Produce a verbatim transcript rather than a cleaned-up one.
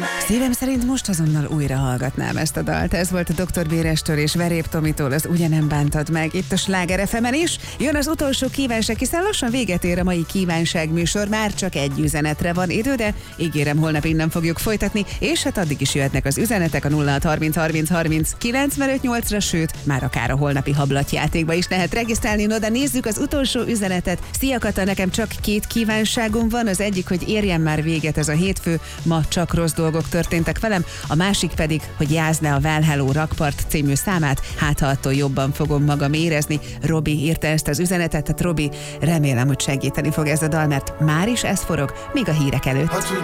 Szívem szerint most azonnal újra hallgatnám ezt a dalt. Ez volt a doktor Bérestől és Verép Tomitól, az Ugye nem bántad meg, itt a Sláger ef emen is. Jön az utolsó kívánság, hiszen lassan véget ér a mai kívánság műsor, már csak egy üzenetre van idő, de ígérem, holnap innen fogjuk folytatni, és hát addig is jöhetnek az üzenetek a nulla hat harminc harminc harminc kilencvenöt nyolcra, sőt, már akár a holnapi hablatjátékba is lehet regisztrálni. No, de nézzük az utolsó üzenetet. Szia Kata, nekem csak két kívánságom van, az egyik, hogy érjen már véget ez a hétfő, ma csak rossz dolgok történtek velem, a másik pedig, hogy jázd le a Well Hello Rakpart című számát, hát ha attól jobban fogom magam érezni. Robi írta ezt az üzenetet, tehát Robi, remélem, hogy segíteni fog ez a dal, mert már is ez forog, még a hírek előtt.